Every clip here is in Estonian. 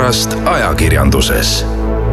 olukorrast ajakirjanduses.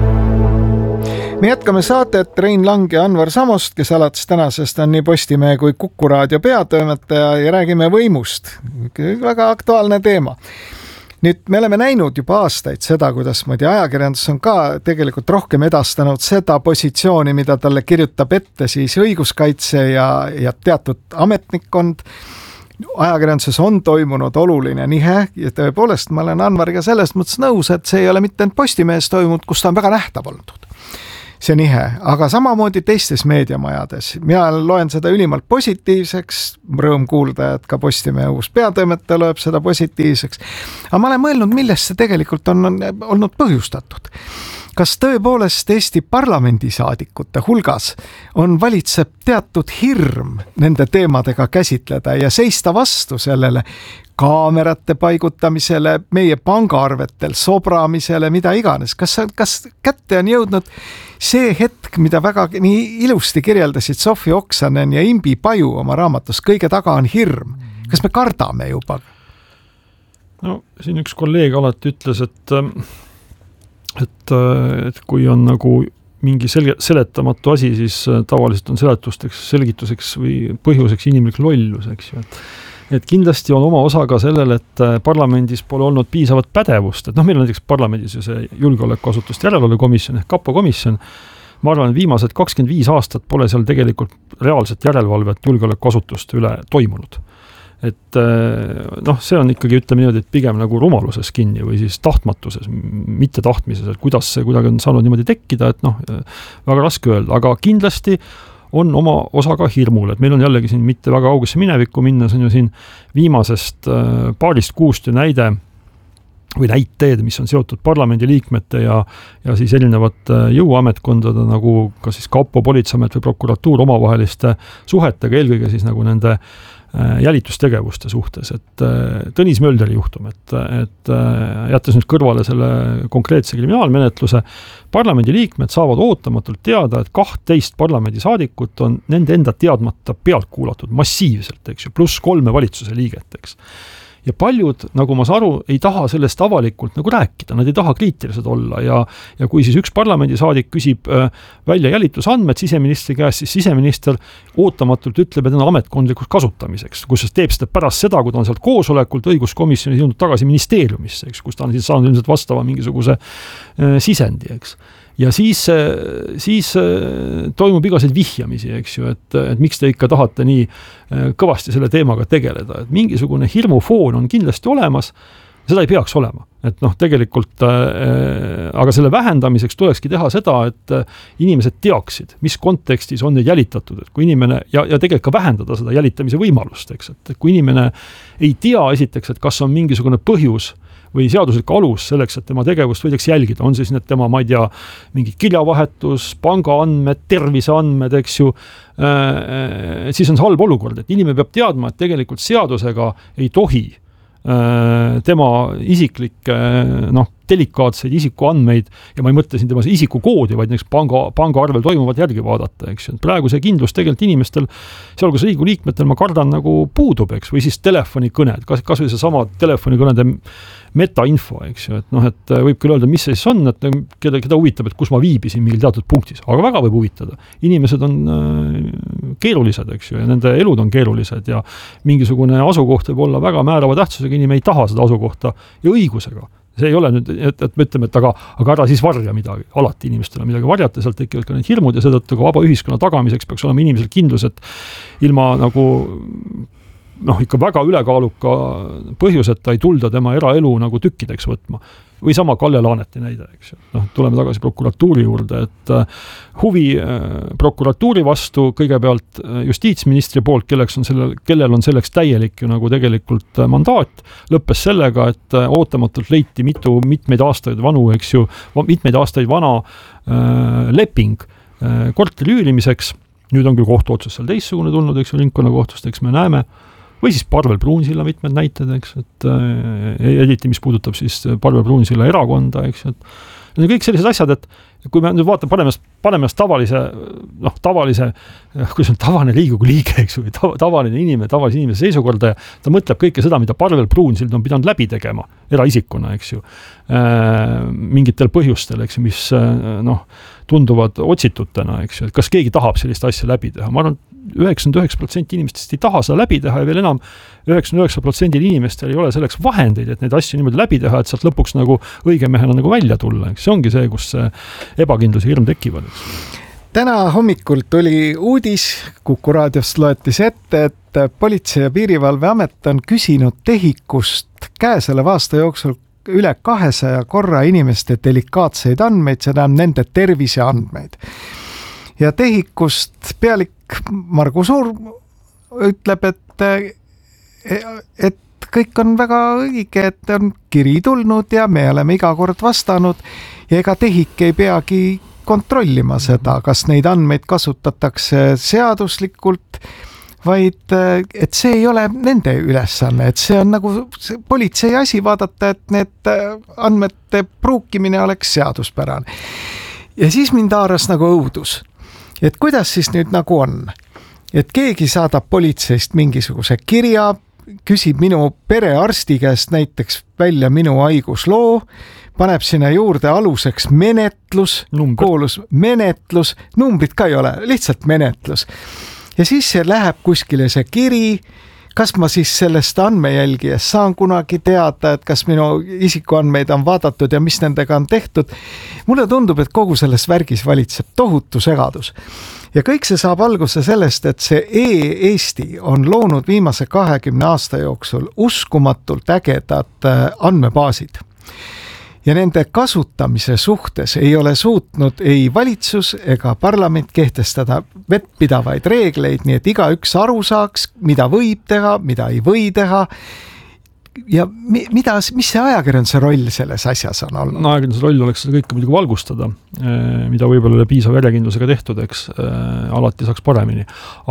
Me jätkame saadet Rein Lang ja Anvar Samost, kes alates tänasest on nii Postimehe kui Kuku raadio peatoimetaja ja räägime võimust. Väga aktuaalne teema. Nüüd me oleme näinud juba aastaid seda, kuidas ajakirjandus on ka tegelikult rohkem edastanud seda positsiooni, mida talle kirjutab ette siis õiguskaitse ja teatud ametnikkond. Ajakirjanduses on toimunud oluline nihe ja tõepoolest ma olen Anvariga sellest mõttes nõus, et see ei ole mitte Postimehes toimunud, kus ta on väga nähtav olnud. See nihe, aga samamoodi teistes meediamajades. Mina loen seda ülimalt positiivseks, rõõm kuulda, et ka Postimehe uus peatoimetaja loeb seda positiivseks. Aga ma olen mõelnud, millest see tegelikult on olnud põhjustatud. Kas tõepoolest Eesti parlamendisaadikute hulgas valitseb teatud hirm nende teemadega käsitleda ja seista vastu sellele kaamerate paigutamisele, meie pangaarvetel sobramisele, mida iganes. Kas kätte on jõudnud see hetk, mida väga nii ilusti kirjeldasid Sofi Oksanen ja Imbi Paju oma raamatus, kõige taga on hirm. Kas me kardame juba? No, siin üks kolleeg alati ütles, et kui on nagu mingi seletamatu asi, siis tavaliselt on seletusteks, selgituseks või põhjuseks inimlik lollus, eks ju. Et kindlasti on oma osa ka sellel, et parlamendis pole olnud piisavat pädevust, et meil on näiteks parlamendis ju see julgeolekuasutuste järelevalvekomisjon ehk KAPO komisjon. Ma arvan, et viimased 25 aastat pole seal tegelikult reaalset järelevalvet julgeolekuasutuste üle toimunud. Et see on ikkagi, ütleme niimoodi, et pigem nagu rumaluses kinni või siis tahtmatuses, mitte tahtmises, et kuidas see kuidagi on saanud niimoodi tekkida, et väga raske öelda, aga kindlasti on oma osa ka hirmul, et meil on jällegi siin mitte väga kaugesse minevikku minna, see on ju siin viimasest paarist kuust ju näide või näiteed, mis on seotud parlamendi liikmete ja siis erinevate jõuametkondade nagu ka siis KAPO, politseiamet või prokuratuur omavaheliste suhetega, eelkõige siis nagu nende jälitustegevuste suhtes, et Tõnis Mölderi juhtum, et jättes nüüd kõrvale selle konkreetse kriminaalmenetluse, parlamendi liikmed saavad ootamatult teada, et 12 parlamendisaadikut on nende enda teadmata pealt kuulatud massiivselt, eks ju, pluss 3 valitsuse liiget, eks. Ja paljud, nagu ma saan aru, ei taha sellest avalikult nagu rääkida, nad ei taha kriitilised olla ja kui siis üks parlamendisaadik küsib välja jälitusandmed siseministri käest, siis siseminister ootamatult ütleb, et on ametkondlikuks kasutamiseks, kus teeb seda pärast seda, kui ta on sealt koosolekult õiguskomisjonis jõudnud tagasi ministeeriumisse, eks, kus ta on siis saanud ilmselt vastava mingisuguse sisendi, eks. Ja siis toimub igaseid vihjamisi, eks ju, et miks te ikka tahate nii kõvasti selle teemaga tegeleda, et mingisugune hirmufoon on kindlasti olemas, seda ei peaks olema, et tegelikult, aga selle vähendamiseks tulekski teha seda, et inimesed teaksid, mis kontekstis on neid jälitatud, et kui inimene, ja tegelikult ka vähendada seda jälitamise võimalust, eks, et kui inimene ei tea esiteks, et kas on mingisugune põhjus või seaduslik alus selleks, et tema tegevust võidaks jälgida, on siis need tema, ma ei tea, mingi kirjavahetus, pangaandmed, terviseandmed, eks ju, siis on see halb olukord, et inimene peab teadma, et tegelikult seadusega ei tohi tema isiklikke, delikaatseid isikuandmeid, ja ma ei mõtle siin tema isikukoodi, vaid näiteks pangaarvel toimuvat järgi vaadata, eks ju. Praegu see kindlus tegelikult inimestel, sealhulgas Riigikogu liikmetel, ma kardan nagu puudub, eks, või siis telefonikõned, kas või see sama telefonikõnede metainfo, eks ju, et võib küll öelda, mis see siis on, et keda huvitab, et kus ma viibisin mingil teatud punktis, aga väga võib huvitada. Inimesed on keerulised, eks ju, ja nende elud on keerulised ja mingisugune asukoht võib olla väga määrava tähtsusega, inimene ei taha seda asukohta ja õigusega. See ei ole nüüd, et me ütleme, et aga ära siis varja midagi. Alati inimestele midagi varjata, sealt tekivad ka need hirmud ja seetõttu ka vaba ühiskonna tagamiseks peaks olema inimesel kindlus, et ilma nagu ikka väga ülekaaluka põhjuseta ei tulda tema eraelu nagu tükkideks võtma. Või sama Kalle Laaneti näide, eks ju. Tuleme tagasi prokuratuuri juurde, et huvi prokuratuuri vastu kõigepealt justiitsministri poolt, kellel on selleks täielik ju nagu tegelikult mandaat, lõppes sellega, et ootamatult leiti mitmeid aastaid vanu, eks ju, mitmeid aastaid vana leping korteri üürimiseks. Nüüd on küll kohtuotsus seal teissugune tulnud, eks ju, ringkonnakohtust, eks me näeme. Või siis Parvel Pruunsilla mitmed näited, eks, et eriti mis puudutab siis Parvel Pruunsilla erakonda, eks, et kõik sellised asjad, kui me nüüd paneme tavalise, kuidas on tavaline Riigikogu liige, eks ju, tavalise inimese seisukorda ja ta mõtleb kõike seda, mida Parvel Pruunsild on pidanud läbi tegema eraisikuna, eks ju, mingitel põhjustel, eks ju, mis tunduvad otsitutena, eks ju, et kas keegi tahab sellist asja läbi teha. Ma arvan, 99% inimestest ei taha seda läbi teha ja veel enam 99% inimestel ei ole selleks vahendeid, et neid asju niimoodi läbi teha, et sealt lõpuks nagu õige mehena nagu välja tulla. See ongi see, kus ebakindlus ja hirm tekivad. Täna hommikul tuli uudis, Kuku raadiost loetis ette, et Politsei- ja Piirivalveamet on küsinud TEHIK-ust käesoleva aasta jooksul üle 200 korra inimeste delikaatseid andmeid, seda on nende terviseandmeid. Ja TEHIK-ust pealik Margus Suur ütleb, et kõik on väga õige, et on kiri tulnud ja me oleme iga kord vastanud ja ega TEHIK ei peagi kontrollima seda, kas neid andmeid kasutatakse seaduslikult, vaid et see ei ole nende ülesanne, et see on nagu politsei asi vaadata, et need andmete pruukimine oleks seaduspärane. Ja siis mind haaras nagu õudus. Et kuidas siis nüüd nagu on? Et keegi saadab politseist mingisuguse kirja, küsib minu perearsti käest näiteks välja minu haigusloo, paneb sinna juurde aluseks menetlus, koolus menetlus, numbrit ka ei ole, lihtsalt menetlus. Ja siis see läheb kuskile see kiri, kas ma siis sellest andmejälgijast saan kunagi teada, et kas minu isikuandmeid on vaadatud ja mis nendega on tehtud. Mulle tundub, et kogu selles värgis valitseb tohutu segadus. Ja kõik see saab alguse sellest, et see e-Eesti on loonud viimase 20 aasta jooksul uskumatult ägedad andmebaasid. Ja nende kasutamise suhtes ei ole suutnud ei valitsus ega parlament kehtestada vettpidavaid reegleid, nii et igaüks aru saaks, mida võib teha, mida ei või teha. Ja mis see ajakirjanduse roll selles asjas on olnud? No ajakirjanduse roll oleks seda kõike muidugi valgustada, mida võib-olla piisav järjekindlusega tehtud, eks alati saaks paremini.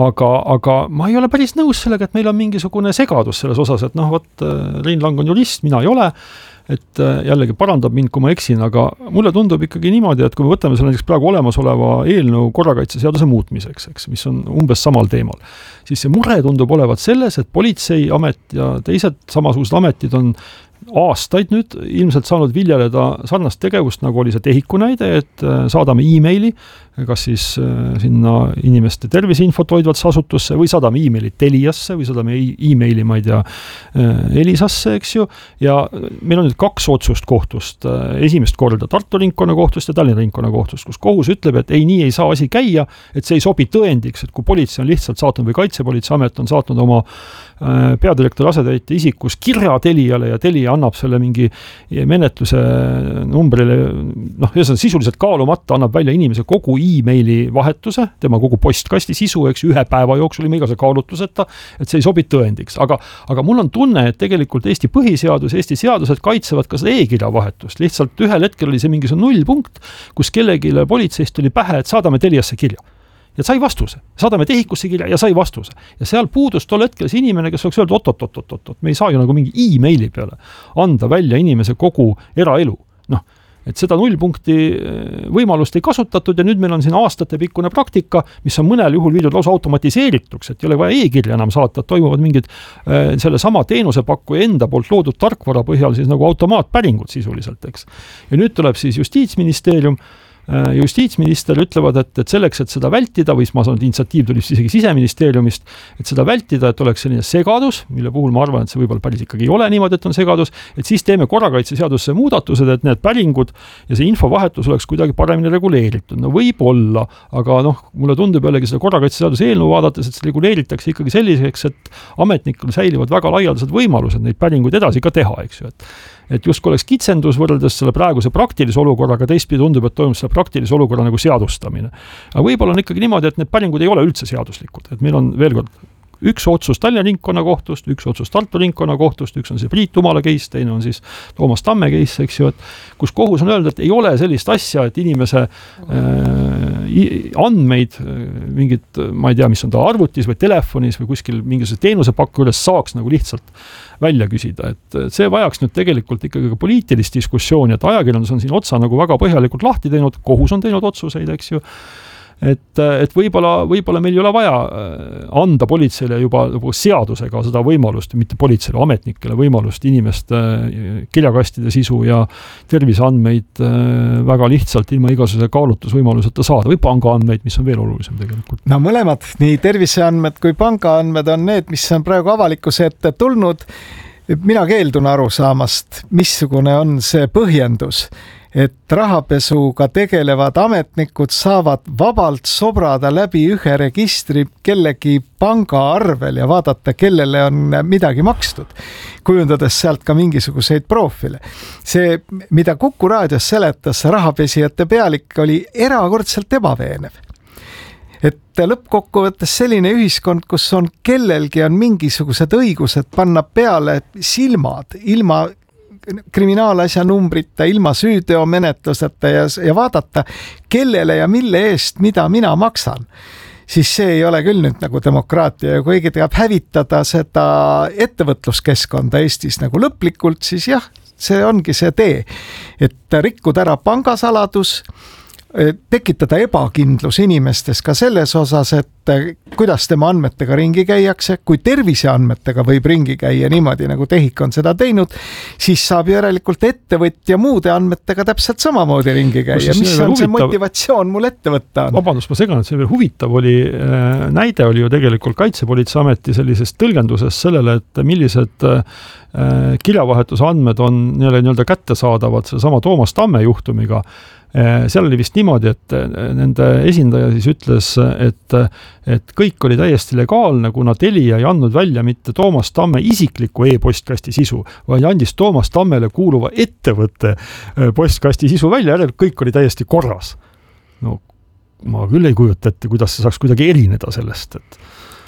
Aga ma ei ole päris nõus sellega, et meil on mingisugune segadus selles osas, et Rein Lang on jurist, mina ei ole, et jällegi parandab mind, kui ma eksin, aga mulle tundub ikkagi niimoodi, et kui me võtame selle näiteks praegu olemasoleva eelnõu korrakaitseseaduse muutmiseks, eks, mis on umbes samal teemal, siis see mure tundub olevat selles, et politseiamet ja teised samasugused ametid on aastaid nüüd ilmselt saanud viljeleda sarnast tegevust, nagu oli see TEHIK-u näide, et saadame e-maili, kas siis sinna inimeste terviseinfot hoidvasse asutusse või saadame e-maili Teliasse või saadame e-maili, ma ei tea, Elisasse, eks ju, ja meil on nüüd 2 otsust kohtust, esimest korda Tartu ringkonnakohtust ja Tallinna ringkonnakohtust, kus kohus ütleb, et ei, nii ei saa asi käia, et see ei sobi tõendiks, et kui politsei on lihtsalt saatnud või Kaitsepolitseiamet on saatnud oma peadirektori asetäitja isikus kirja Teliale ja Telia annab selle mingi menetluse numbrile, sisuliselt kaalumata annab välja inimese kogu e-maili vahetuse, tema kogu postkasti sisu, eks ühe päeva jooksul ilma igase kaalutluseta, et see ei sobi tõendiks. Aga mul on tunne, et tegelikult Eesti põhiseadus, Eesti seadused kaitsevad ka seda e-kirja vahetust. Lihtsalt ühel hetkel oli see mingi nullpunkt, kus kellegile politseist tuli pähe, et saadame Teliasse kirja. Ja sai vastuse. Saadame TEHIK-usse kirja ja sai vastuse. Ja seal puudus tol hetkel see inimene, kes oleks öeldud, oot, me ei saa ju nagu mingi e-maili peale anda välja inimese kogu eraelu. Et seda nullpunkti võimalust ei kasutatud ja nüüd meil on siin aastatepikkune praktika, mis on mõnel juhul viidud lausa automatiseerituks, et ei ole vaja e-kirja enam saata, et toimuvad mingid selle sama teenusepakkuja enda poolt loodud tarkvara põhjal siis nagu automaatpäringud sisuliselt, eks. Ja nüüd tuleb siis justiitsminister ütlevad, et selleks, et seda vältida, või ma saan, et initsiatiiv tuli isegi Siseministeeriumist, et seda vältida, et oleks selline segadus, mille puhul ma arvan, et see võib-olla päris ikkagi ei ole niimoodi, et on segadus, et siis teeme korrakaitseseadusse muudatused, et need päringud ja see infovahetus oleks kuidagi paremini reguleeritud. No võib-olla, aga mulle tundub jällegi seda korrakaitseseaduse eelnõu vaadates, et see reguleeritakse ikkagi selliseks, et ametnikul säilivad väga laialdased võimalused neid päringuid edasi ka teha, eks ju, et justkui oleks kitsendus võrreldes selle praeguse praktilise olukorraga, teistpidi tundub, et toimub selle praktilise olukorra nagu seadustamine. Aga võib-olla on ikkagi niimoodi, et need päringud ei ole üldse seaduslikud, et meil on veel kord üks otsus Tallinna ringkonnakohtust, üks otsus Tartu ringkonnakohtust, üks on see Priit Umala case, teine on siis Toomas Tamme case, eks ju, et kus kohus on öeldud, et ei ole sellist asja, et andmeid, mingid, ma ei tea, mis on ta arvutis või telefonis või kuskil mingisuguse teenusepakku üles saaks nagu lihtsalt välja küsida, et see vajaks nüüd tegelikult ikkagi ka poliitilist diskussiooni, et ajakirjandus on siin otsa nagu väga põhjalikult lahti teinud, kohus on teinud otsuseid, eks ju, et võib-olla meil ei ole vaja anda politseile juba seadusega seda võimalust, mitte politseile, ametnikele võimalust inimeste kirjakastide sisu ja terviseandmeid väga lihtsalt ilma igasuguse kaalutlusvõimaluseta saada või pangaandmeid, mis on veel olulisem tegelikult. No mõlemad, nii terviseandmed kui pangaandmed on need, mis on praegu avalikkuse ette tulnud. Mina keeldun aru saamast, missugune on see põhjendus, et rahapesuga tegelevad ametnikud saavad vabalt sobrada läbi ühe registri kellegi pangaarvel ja vaadata, kellele on midagi makstud, kujundades sealt ka mingisuguseid profiile. See, mida Kuku raadios seletas rahapesijate pealik, oli erakordselt ebaveenev. Et lõppkokkuvõttes selline ühiskond, kus on kellelgi on mingisugused õigused panna peale silmad ilma kriminaalasja numbrita, ilma süüteomenetluseta ja vaadata, kellele ja mille eest, mida mina maksan, siis see ei ole küll nüüd nagu demokraatia ja kuigi tahab hävitada seda ettevõtluskeskkonda Eestis nagu lõplikult, siis jah, see ongi see tee, et rikkuda ära pangasaladus, tekitada ebakindlus inimestes ka selles osas, et kuidas tema andmetega ringi käiakse, kui terviseandmetega võib ringi käia niimoodi, nagu TEHIK on seda teinud, siis saab järelikult ettevõtja muude andmetega täpselt samamoodi ringi käia. Mis on see motivatsioon mul ette võtta? Vabandust, ma segan, et see veel huvitav oli, näide oli ju tegelikult Kaitsepolitseiameti sellisest tõlgendusest sellele, et millised kirjavahetuse andmed on nii-öelda kättesaadavad sama Toomas Tamme juhtumiga. Seal oli vist niimoodi, et nende esindaja siis ütles, et kõik oli täiesti legaalne, kuna Telia ei andnud välja mitte Toomas Tamme isikliku e-postkasti sisu, vaid andis Toomas Tammele kuuluva ettevõtte postkasti sisu välja, järelikult kõik oli täiesti korras. No ma küll ei kujuta ette, kuidas see saaks kuidagi erineda sellest, et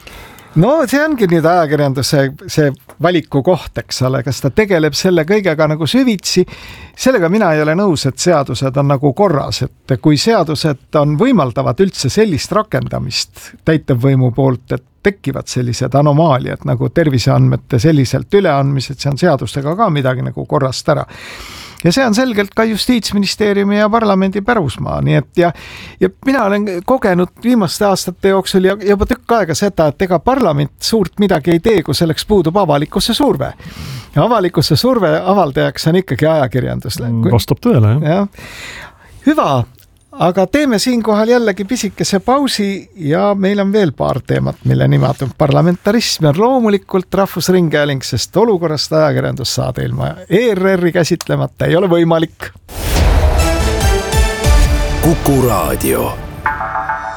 no see ongi nüüd ajakirjanduse see valiku koht, eks ole, kas ta tegeleb selle kõigega nagu süvitsi. Sellega mina ei ole nõus, et seadused on nagu korras, et kui seadused on võimaldavad üldse sellist rakendamist täitevvõimu poolt, et tekivad sellised anomaaliad nagu terviseandmete selliselt üleandmised, see on seadustega ka midagi nagu korrast ära. Ja see on selgelt ka Justiitsministeeriumi ja parlamendi pärusmaa, nii et ja mina olen kogenud viimaste aastate jooksul ja juba tükk aega seda, et ega parlament suurt midagi ei tee, kui selleks puudub avalikkuse surve. Ja avalikkuse surve avaldajaks on ikkagi ajakirjandus. Vastab tõele, jah. Hüva, aga teeme siinkohal jällegi pisikese pausi ja meil on veel paar teemat, mille nimad on parlamentarism ja loomulikult Rahvusringhääling, sest olukorrast ajakirjandussaade ilma ERR-i käsitlemata ei ole võimalik. Kuku raadio.